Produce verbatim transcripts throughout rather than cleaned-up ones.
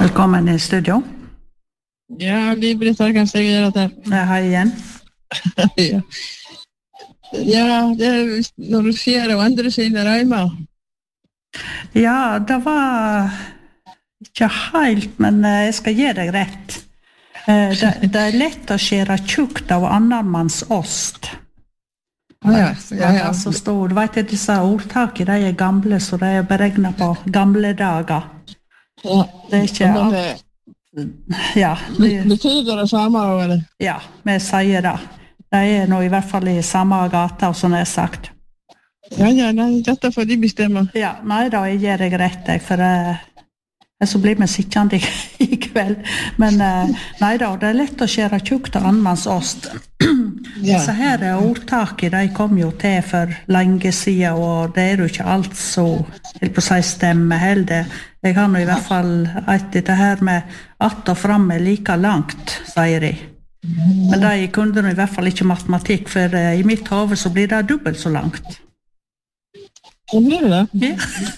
Velkommen i studio. Ja, Liv-Britt kan jeg gjøre det. Ja, hei igjen. ja. ja, det er når du sier å endre sine reimer. Ja, det var ikke helt, men jeg skal gi deg rett. Det, det er lett å skjere tjukt av annenmanns ost. Ah, ja, ja, ja. Så stor. Du vet at disse ordtakene, de er gamle, så de er beregnet på gamle dager. Ja, det er ikke alt. Ja, det betyder det samme, eller? Ja, vi sier det. De er nå i hvert fall i samme gata, som jeg har sagt. Ja, ja, nei, dette får de bestemme. Ja, nei da, jeg gir deg rett, jeg, for uh, så blir vi sittende i, i kveld. Men uh, nei da, det er lett å skjere tjukt av annenmanns ost. Ja. Så her er ordtaket, de kom jo til for lenge siden, og det er jo ikke alt så, helt på seg stemme heller. Jeg har nå i hvert fall et dette her med att og fram er like langt, sier de. Men de kunne nå i hvert fall ikke matematikk, for uh, i mitt hode så blir det dobbelt så langt. Hva blir det? Ja.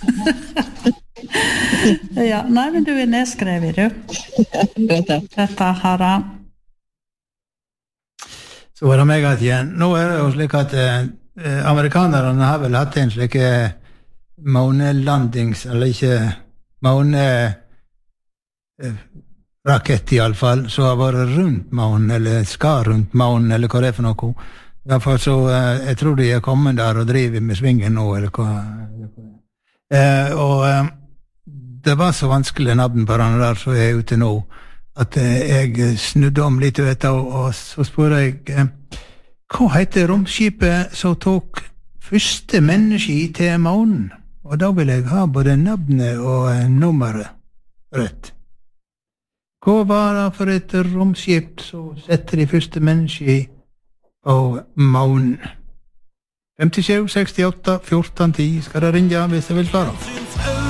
ja, nei, men du er nedskrevet, du. Dette har han. Så var det meg at igjen. Nå er det jo slik at eh, amerikanerne har vel hatt en slik månelandings, eller ikke måne eh, rakett i alle fall, så har vært rundt månen, eller skal rundt månen, eller hva det er for noe. I hvert fall så, eh, jeg tror de er kommet der og driver med svingen nå, eller hva. Eh, og eh, det var så vanskelig navn på den der som er ute nå, at eh, jeg snudde om litt vet, og, og så spør jeg, eh, hva heter romskipet som tok første menneske til månen? Og da vil jeg ha både navnet og eh, nummeret rett. Hva var det for et romskip som setter de første menneske og månen? femtisju, sekstiåtte, fjorten, ti skal det ringe hvis jeg vil svare.